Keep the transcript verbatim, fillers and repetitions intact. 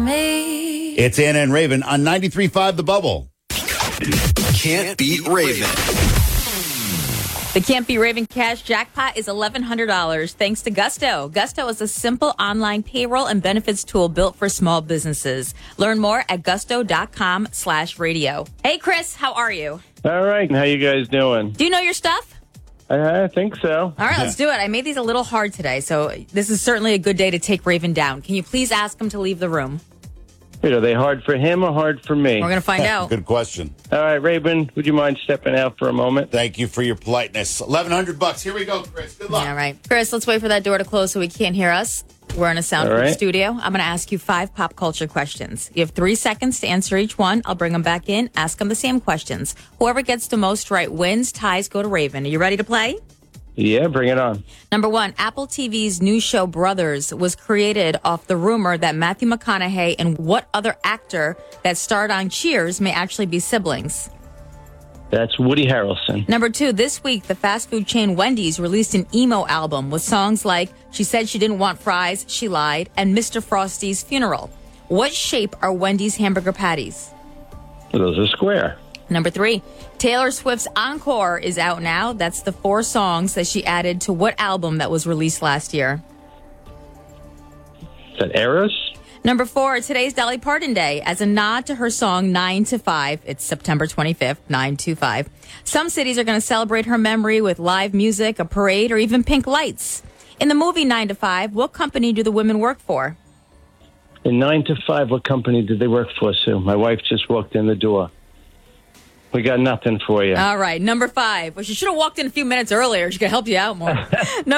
me. It's Anna and Raven on ninety-three point five The Bubble. Can't beat Raven. The Can't Be Raven cash jackpot is eleven hundred dollars thanks to Gusto. Gusto is a simple online payroll and benefits tool built for small businesses. Learn more at gusto.com slash radio. Hey, Chris, how are you? All right. How you guys doing? Do you know your stuff? I, I think so. All right, let's do it. I made these a little hard today, so this is certainly a good day to take Raven down. Can you please ask him to leave the room? Wait, are they hard for him or hard for me? We're going to find out. Good question. All right, Raven, would you mind stepping out for a moment? Thank you for your politeness. eleven hundred bucks. Here we go, Chris. Good luck. All right. Chris, let's wait for that door to close so he can't hear us. We're in a soundproof All right. studio. I'm going to ask you five pop culture questions. You have three seconds to answer each one. I'll bring them back in, ask them the same questions. Whoever gets the most right wins. Ties go to Raven. Are you ready to play? Yeah, bring it on. Number one, Apple T V's new show Brothers was created off the rumor that Matthew McConaughey and what other actor that starred on Cheers may actually be siblings. That's Woody Harrelson. Number two, this week, the fast food chain Wendy's released an emo album with songs like She Said She Didn't Want Fries, She Lied, and Mister Frosty's Funeral. What shape are Wendy's hamburger patties? Those are square. Number three, Taylor Swift's Encore is out now. That's the four songs that she added to what album that was released last year? Is that Eros? Number four, today's Dolly Parton Day. As a nod to her song nine to five, it's September twenty-fifth, nine to five. Some cities are going to celebrate her memory with live music, a parade, or even pink lights. In the movie nine to five, what company do the women work for? In nine to five, what company did they work for, Sue? My wife just walked in the door. We got nothing for you. All right, number five. Well, she should have walked in a few minutes earlier. She could help you out more.